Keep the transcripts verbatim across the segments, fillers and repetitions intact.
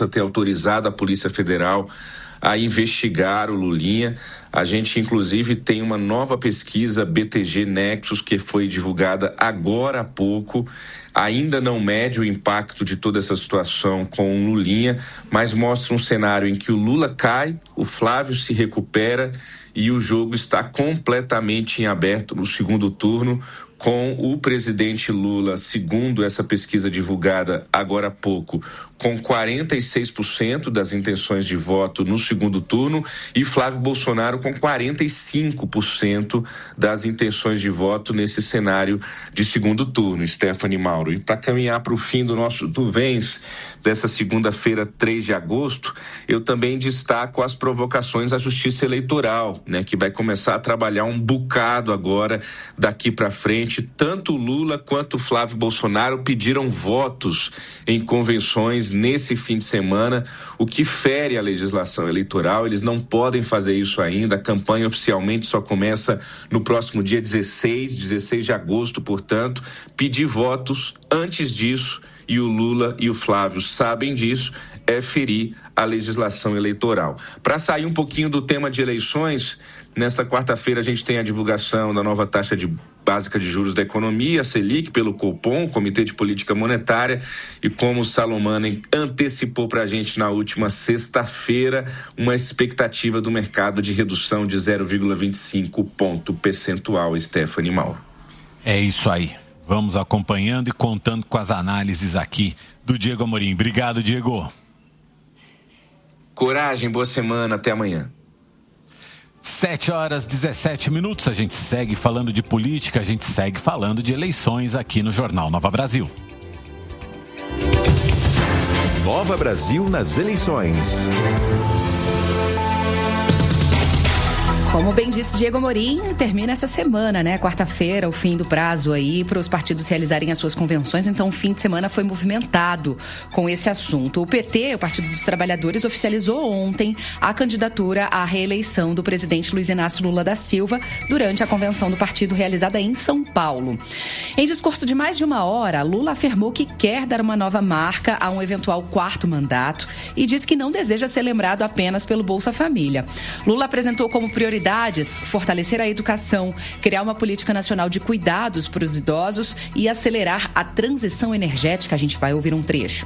Justiça ter autorizado a Polícia Federal a investigar o Lulinha. A gente, inclusive, tem uma nova pesquisa B T G Nexus que foi divulgada agora há pouco. Ainda não mede o impacto de toda essa situação com o Lulinha, mas mostra um cenário em que o Lula cai, o Flávio se recupera e o jogo está completamente em aberto no segundo turno, com o presidente Lula, segundo essa pesquisa divulgada agora há pouco, com quarenta e seis por cento das intenções de voto no segundo turno e Flávio Bolsonaro com quarenta e cinco por cento das intenções de voto nesse cenário de segundo turno, Stephanie Mauro. E para caminhar para o fim do nosso Tu Vens, dessa segunda-feira, três de agosto, eu também destaco as provocações à Justiça Eleitoral, né, que vai começar a trabalhar um bocado agora, daqui para frente. Tanto Lula quanto Flávio Bolsonaro pediram votos em convenções nesse fim de semana, o que fere a legislação eleitoral. Eles não podem fazer isso ainda. A campanha oficialmente só começa no próximo dia dezesseis de agosto, portanto, pedir votos antes disso, e o Lula e o Flávio sabem disso, é ferir a legislação eleitoral. Para sair um pouquinho do tema de eleições, nessa quarta-feira a gente tem a divulgação da nova taxa de básica de juros da economia, a Selic, pelo Copom, Comitê de Política Monetária, e como o Salomanen antecipou para a gente na última sexta-feira, uma expectativa do mercado de redução de zero vírgula vinte e cinco ponto percentual, Stephanie Mauro. É isso aí. Vamos acompanhando e contando com as análises aqui do Diego Amorim. Obrigado, Diego. Coragem, boa semana, até amanhã. sete horas e dezessete minutos, a gente segue falando de política, a gente segue falando de eleições aqui no Jornal Nova Brasil. Nova Brasil nas eleições. Como bem disse Diego Amorim, termina essa semana, né? Quarta-feira, o fim do prazo aí para os partidos realizarem as suas convenções. Então, o fim de semana foi movimentado com esse assunto. O P T, o Partido dos Trabalhadores, oficializou ontem a candidatura à reeleição do presidente Luiz Inácio Lula da Silva durante a convenção do partido realizada em São Paulo. Em discurso de mais de uma hora, Lula afirmou que quer dar uma nova marca a um eventual quarto mandato e disse que não deseja ser lembrado apenas pelo Bolsa Família. Lula apresentou como prioridade fortalecer a educação, criar uma política nacional de cuidados para os idosos e acelerar a transição energética. A gente vai ouvir um trecho.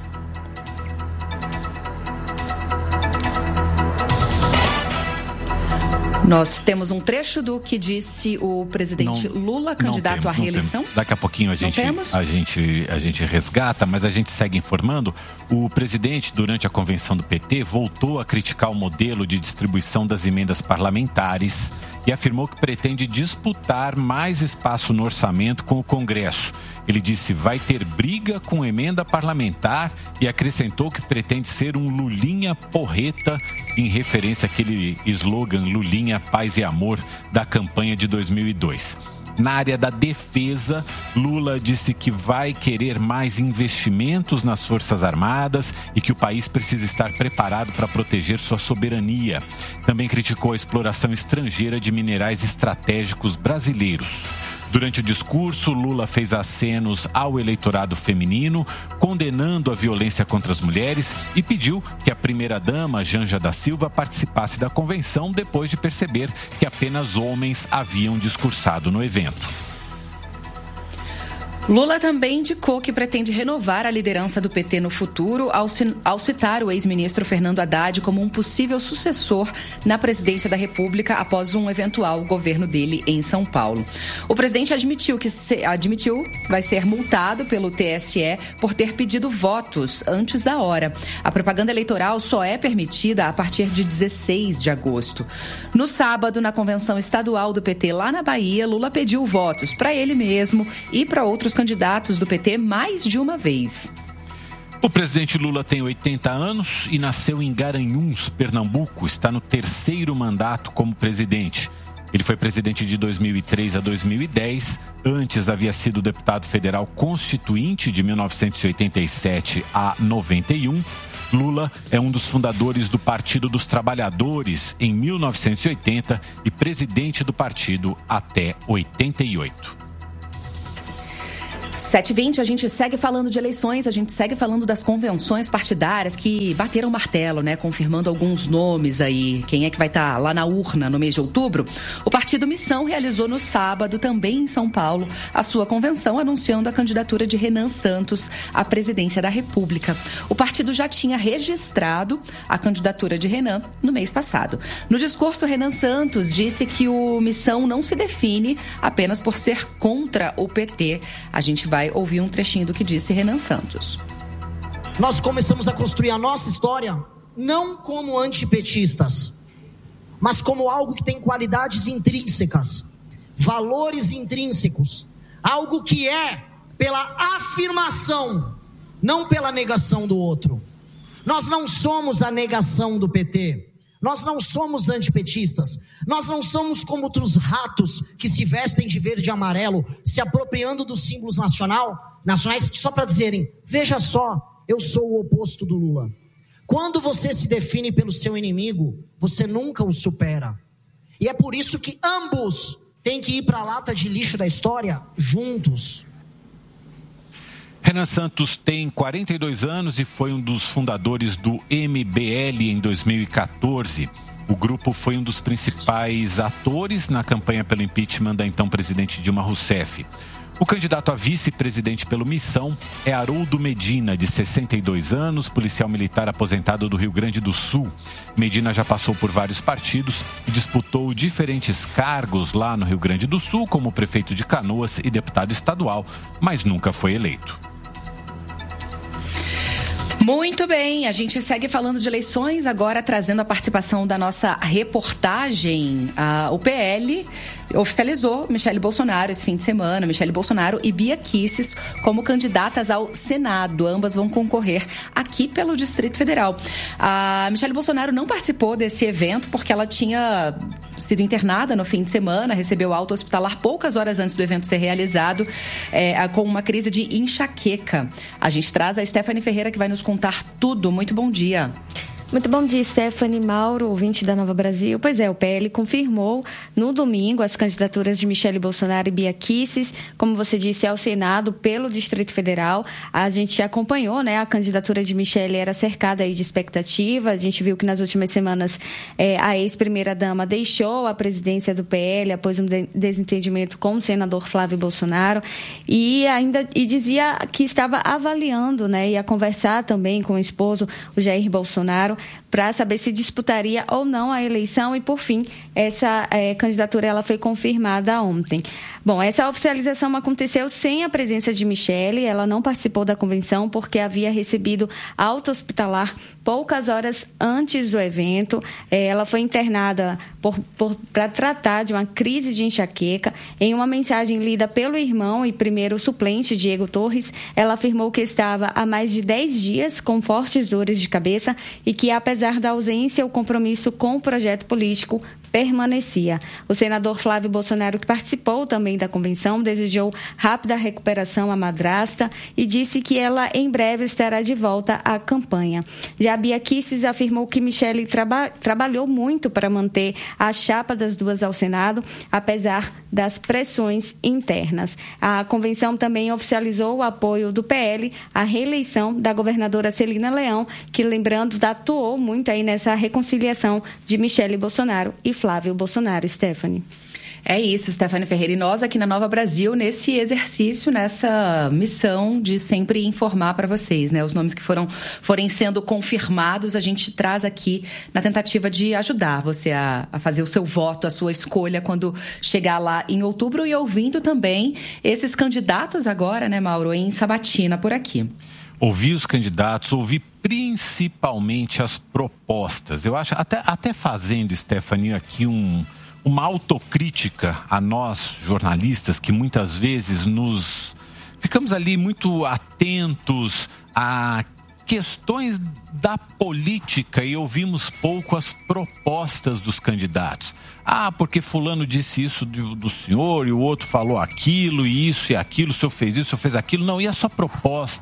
Nós temos um trecho do que disse o presidente não, Lula, candidato temos, à reeleição. Daqui a pouquinho a gente, a, gente, a gente resgata, mas a gente segue informando. O presidente, durante a convenção do P T, voltou a criticar o modelo de distribuição das emendas parlamentares e afirmou que pretende disputar mais espaço no orçamento com o Congresso. Ele disse que vai ter briga com emenda parlamentar e acrescentou que pretende ser um Lulinha porreta, em referência àquele slogan Lulinha, Paz e Amor da campanha de dois mil e dois. Na área da defesa, Lula disse que vai querer mais investimentos nas Forças Armadas e que o país precisa estar preparado para proteger sua soberania. Também criticou a exploração estrangeira de minerais estratégicos brasileiros. Durante o discurso, Lula fez acenos ao eleitorado feminino, condenando a violência contra as mulheres e pediu que a primeira-dama, Janja da Silva, participasse da convenção depois de perceber que apenas homens haviam discursado no evento. Lula também indicou que pretende renovar a liderança do P T no futuro ao, ao citar o ex-ministro Fernando Haddad como um possível sucessor na presidência da República após um eventual governo dele em São Paulo. O presidente admitiu que se, admitiu vai ser multado pelo T S E por ter pedido votos antes da hora. A propaganda eleitoral só é permitida a partir de dezesseis de agosto. No sábado, na convenção estadual do P T lá na Bahia, Lula pediu votos para ele mesmo e para outros candidatos do P T mais de uma vez. O presidente Lula tem oitenta anos e nasceu em Garanhuns, Pernambuco. Está no terceiro mandato como presidente. Ele foi presidente de dois mil e três a dois mil e dez. Antes havia sido deputado federal constituinte de mil novecentos e oitenta e sete a noventa e um. Lula é um dos fundadores do Partido dos Trabalhadores em mil novecentos e oitenta e presidente do partido até oitenta e oito. sete e vinte, a gente segue falando de eleições, a gente segue falando das convenções partidárias que bateram o martelo, né? Confirmando alguns nomes aí. Quem é que vai estar lá na urna no mês de outubro? O Partido Missão realizou no sábado, também em São Paulo, a sua convenção, anunciando a candidatura de Renan Santos à presidência da República. O partido já tinha registrado a candidatura de Renan no mês passado. No discurso, Renan Santos disse que o Missão não se define apenas por ser contra o P T. A gente vai ouvir um trechinho do que disse Renan Santos. Nós começamos a construir a nossa história não como antipetistas, mas como algo que tem qualidades intrínsecas, valores intrínsecos, algo que é pela afirmação, não pela negação do outro. Nós não somos a negação do P T. Nós não somos antipetistas, nós não somos como outros ratos que se vestem de verde e amarelo, se apropriando dos símbolos nacional, nacionais só para dizerem, veja só, eu sou o oposto do Lula. Quando você se define pelo seu inimigo, você nunca o supera. E é por isso que ambos têm que ir para a lata de lixo da história juntos. Renan Santos tem quarenta e dois anos e foi um dos fundadores do M B L em dois mil e quatorze. O grupo foi um dos principais atores na campanha pelo impeachment da então presidente Dilma Rousseff. O candidato a vice-presidente pelo Missão é Haroldo Medina, de sessenta e dois anos, policial militar aposentado do Rio Grande do Sul. Medina já passou por vários partidos e disputou diferentes cargos lá no Rio Grande do Sul, como prefeito de Canoas e deputado estadual, mas nunca foi eleito. Muito bem, a gente segue falando de eleições, agora trazendo a participação da nossa reportagem. Ah, o P L oficializou Michele Bolsonaro esse fim de semana, Michele Bolsonaro e Bia Kicis como candidatas ao Senado. Ambas vão concorrer aqui pelo Distrito Federal. A Michele Bolsonaro não participou desse evento porque ela tinha sido internada no fim de semana, recebeu alta hospitalar poucas horas antes do evento ser realizado, é, com uma crise de enxaqueca. A gente traz a Stephanie Ferreira, que vai nos contar tudo. Muito bom dia. Muito bom dia, Stephanie, Mauro, ouvinte da Nova Brasil. Pois é, o P L confirmou no domingo as candidaturas de Michele Bolsonaro e Bia Kicis, como você disse, ao Senado pelo Distrito Federal. A gente acompanhou, né, a candidatura de Michele era cercada aí de expectativa. A gente viu que nas últimas semanas é, a ex-primeira-dama deixou a presidência do P L após um de- desentendimento com o senador Flávio Bolsonaro e ainda e dizia que estava avaliando, né, ia conversar também com o esposo, o Jair Bolsonaro, para saber se disputaria ou não a eleição e, por fim, essa é, candidatura ela foi confirmada ontem. Bom, essa oficialização aconteceu sem a presença de Michele, ela não participou da convenção porque havia recebido alta hospitalar poucas horas antes do evento. É, ela foi internada para tratar de uma crise de enxaqueca. Em uma mensagem lida pelo irmão e primeiro suplente, Diego Torres, ela afirmou que estava há mais de dez dias com fortes dores de cabeça e que, apesar da ausência, o compromisso com o projeto político permanecia. O senador Flávio Bolsonaro, que participou também da convenção, desejou rápida recuperação à madrasta e disse que ela em breve estará de volta à campanha. Já Bia Kicis afirmou que Michele traba- trabalhou muito para manter a chapa das duas ao Senado, apesar das pressões internas. A convenção também oficializou o apoio do P L à reeleição da governadora Celina Leão, que, lembrando, atuou muito aí nessa reconciliação de Michele Bolsonaro e Flávio Bolsonaro. Stephanie. É isso, Stephanie Ferreira. E nós aqui na Nova Brasil, nesse exercício, nessa missão de sempre informar para vocês, né? Os nomes que foram, forem sendo confirmados, a gente traz aqui na tentativa de ajudar você a, a fazer o seu voto, a sua escolha quando chegar lá em outubro, e ouvindo também esses candidatos agora, né, Mauro, em sabatina por aqui. Ouvir os candidatos, ouvir principalmente as propostas. Eu acho, até, até fazendo, Stephanie, aqui um, uma autocrítica a nós, jornalistas, que muitas vezes nos ficamos ali muito atentos a questões da política e ouvimos pouco as propostas dos candidatos. Ah, porque fulano disse isso do, do senhor e o outro falou aquilo e isso e aquilo, o senhor fez isso, o senhor fez aquilo. Não, e a sua proposta?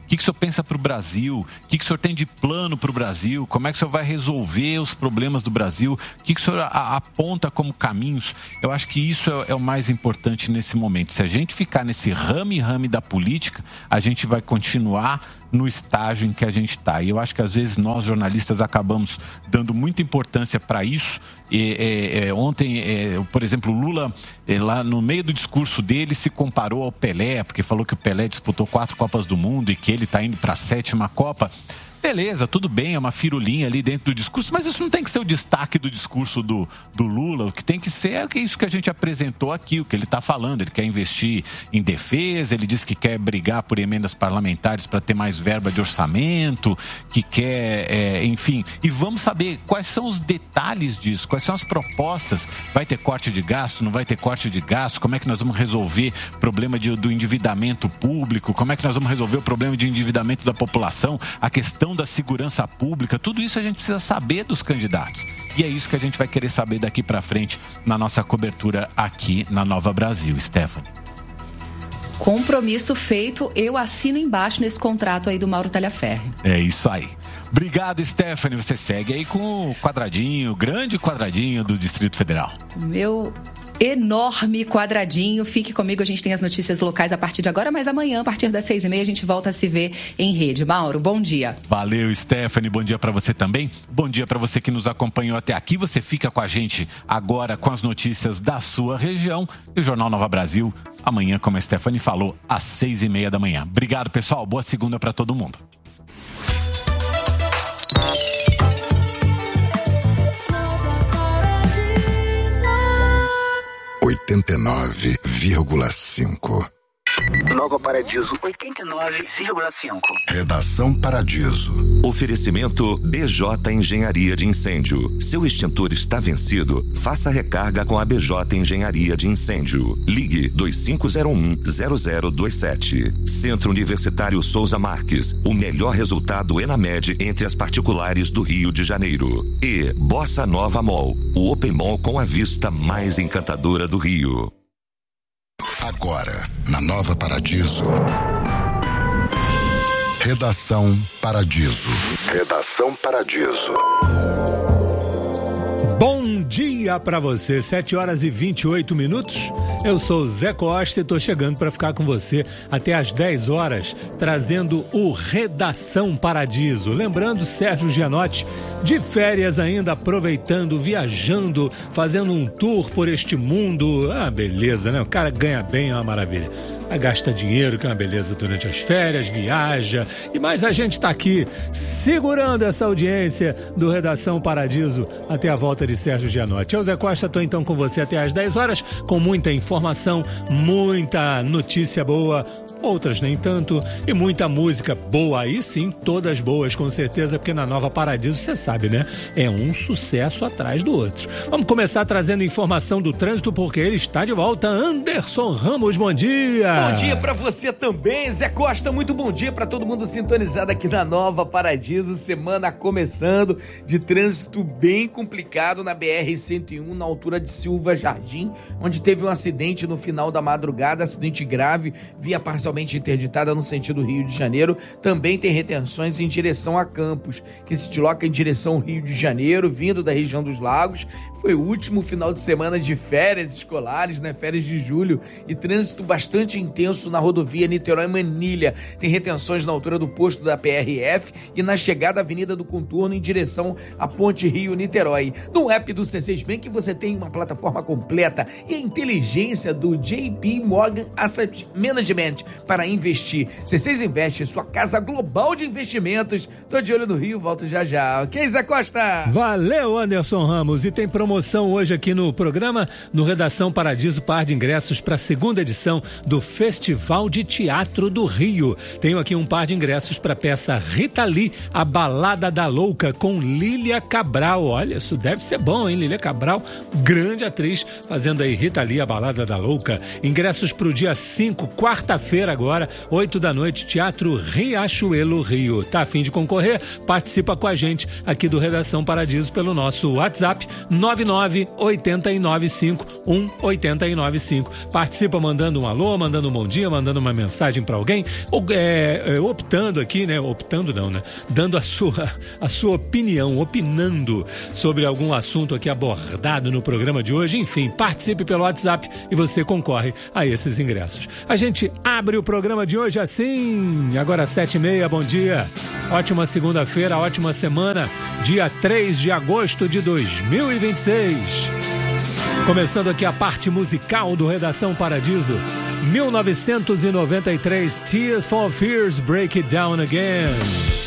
O que, que o senhor pensa para o Brasil? O que, que o senhor tem de plano para o Brasil? Como é que o senhor vai resolver os problemas do Brasil? O que, que o senhor a, aponta como caminhos? Eu acho que isso é, é o mais importante nesse momento. Se a gente ficar nesse rame-rame da política, a gente vai continuar no estágio em que a gente está. E eu acho que às vezes nós, jornalistas, acabamos dando muita importância para isso. E, é, é, ontem, é, por exemplo, o Lula, é, lá no meio do discurso dele, se comparou ao Pelé, porque falou que o Pelé disputou quatro Copas do Mundo e que ele está indo para a sétima Copa. Beleza, tudo bem, é uma firulinha ali dentro do discurso, mas isso não tem que ser o destaque do discurso do, do Lula. O que tem que ser é isso que a gente apresentou aqui, o que ele está falando. Ele quer investir em defesa, ele diz que quer brigar por emendas parlamentares para ter mais verba de orçamento, que quer, é, enfim. E vamos saber quais são os detalhes disso, quais são as propostas. Vai ter corte de gasto, não vai ter corte de gasto? Como é que nós vamos resolver o problema de, do endividamento público? Como é que nós vamos resolver o problema de endividamento da população? A questão da segurança pública, tudo isso a gente precisa saber dos candidatos. E é isso que a gente vai querer saber daqui para frente na nossa cobertura aqui na Nova Brasil. Stephanie. Compromisso feito, eu assino embaixo nesse contrato aí do Mauro Talhaferri. É isso aí. Obrigado, Stephanie. Você segue aí com o quadradinho, o grande quadradinho do Distrito Federal. Meu enorme quadradinho. Fique comigo, a gente tem as notícias locais a partir de agora, mas amanhã, a partir das seis e meia, a gente volta a se ver em rede. Mauro, bom dia. Valeu, Stephanie. Bom dia para você também. Bom dia para você que nos acompanhou até aqui. Você fica com a gente agora com as notícias da sua região e o Jornal Nova Brasil. Amanhã, como a Stephanie falou, às seis e meia da manhã. Obrigado, pessoal. Boa segunda para todo mundo. oitenta e nove vírgula cinco. Nova Paradiso oitenta e nove vírgula cinco. Redação Paradiso. Oferecimento B J Engenharia de Incêndio. Seu extintor está vencido? Faça recarga com a B J Engenharia de Incêndio. Ligue dois cinco zero um zero zero dois sete. Centro Universitário Souza Marques. O melhor resultado ENAMED entre as particulares do Rio de Janeiro. E Bossa Nova Mall. O Open Mall com a vista mais encantadora do Rio. Agora, na Nova Paradiso. Redação Paradiso. Redação Paradiso. Bom dia pra você, sete horas e vinte e oito minutos. Eu sou o Zé Costa e tô chegando para ficar com você até às dez horas, trazendo o Redação Paradiso. Lembrando, Sérgio Gianotti, de férias ainda, aproveitando, viajando, fazendo um tour por este mundo. Ah, beleza, né? O cara ganha bem, é uma maravilha. Gasta dinheiro, que é uma beleza, durante as férias, viaja. E mais a gente está aqui segurando essa audiência do Redação Paradiso até a volta de Sérgio Gianotti. Eu, Zé Costa, estou então com você até às dez horas, com muita informação, muita notícia boa, outras nem tanto, e muita música boa, aí sim, todas boas, com certeza, porque na Nova Paradiso, você sabe, né? É um sucesso atrás do outro. Vamos começar trazendo informação do trânsito, porque ele está de volta. Anderson Ramos, bom dia! Bom dia pra você também, Zé Costa, muito bom dia pra todo mundo sintonizado aqui na Nova Paradiso, semana começando, de trânsito bem complicado na B R cento e um, na altura de Silva Jardim, onde teve um acidente no final da madrugada, acidente grave, via parcialmente interditada no sentido Rio de Janeiro. Também tem retenções em direção a Campos, que se desloca em direção ao Rio de Janeiro, vindo da região dos Lagos. Foi o último final de semana de férias escolares, né? Férias de julho, e trânsito bastante intenso na rodovia Niterói-Manilha. Tem retenções na altura do posto da P R F e na chegada à Avenida do Contorno em direção à Ponte Rio-Niterói. No app do C seis Bank você tem uma plataforma completa e a inteligência do J P Morgan Asset Management para investir. C seis Investe, sua casa global de investimentos. Tô de olho no Rio, volto já já. Ok, Zé Costa? Valeu, Anderson Ramos. E tem promoção hoje aqui no programa, no Redação Paradiso, par de ingressos para a segunda edição do Festival de Teatro do Rio. Tenho aqui um par de ingressos para a peça Rita Lee, a Balada da Louca, com Lília Cabral. Olha, isso deve ser bom, hein? Lília Cabral, grande atriz, fazendo aí Rita Lee, a Balada da Louca. Ingressos para o dia cinco, quarta-feira agora, oito da noite, Teatro Riachuelo, Rio. Tá a fim de concorrer? Participa com a gente aqui do Redação Paradiso pelo nosso WhatsApp nove nove oito nove cinco um oito nove cinco. Participa mandando um alô, mandando dando um bom dia, mandando uma mensagem para alguém, ou é, é, optando aqui, né? Optando não, né? Dando a sua, a sua opinião, opinando sobre algum assunto aqui abordado no programa de hoje. Enfim, participe pelo WhatsApp e você concorre a esses ingressos. A gente abre o programa de hoje assim, agora às sete e meia, bom dia. Ótima segunda-feira, ótima semana, dia três de agosto de dois mil e vinte e seis. Começando aqui a parte musical do Redação Paradiso. mil novecentos e noventa e três, Tears for Fears, Break It Down Again.